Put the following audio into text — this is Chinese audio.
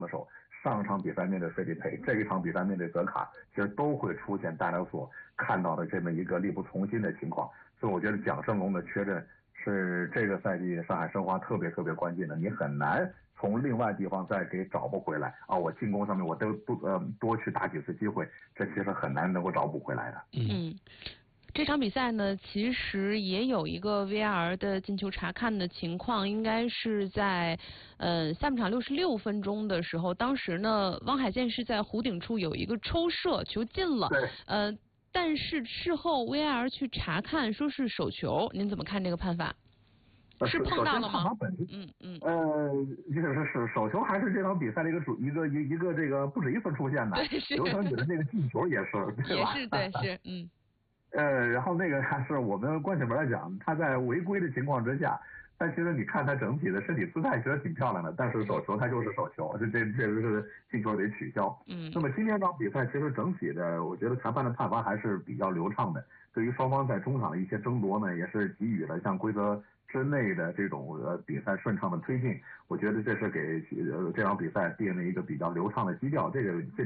的时候，上场比赛面对费利佩，这一场比赛面对德卡，其实都会出现大家所看到的这么一个力不从心的情况。所以我觉得蒋胜龙的缺阵是这个赛季上海申花特别关键的，你很难从另外地方再给找不回来啊！我进攻上面我都多去打几次机会，这其实很难能够找补回来的。 这场比赛呢，其实也有一个 VAR 的进球查看的情况，应该是在下半场66分钟的时候，当时呢，汪海建是在弧顶处有一个抽射，球进了，但是事后 VAR 去查看说是手球，您怎么看这个判法？是碰到了吗？ 就是手球还是这场比赛的一个这个不止一次出现的，刘成宇的那个进球也是，对吧？ 也是对是然后那个还是我们关起门来讲，他在违规的情况之下，但其实你看他整体的身体姿态其实挺漂亮的，但是手球他就是手球，这确实是进球得取消。那么今天这场比赛其实整体的，我觉得裁判的判罚还是比较流畅的，对于双方在中场的一些争夺呢，也是给予了像规则之内的这种比赛顺畅的推进，我觉得这是给这场比赛定了一个比较流畅的基调。这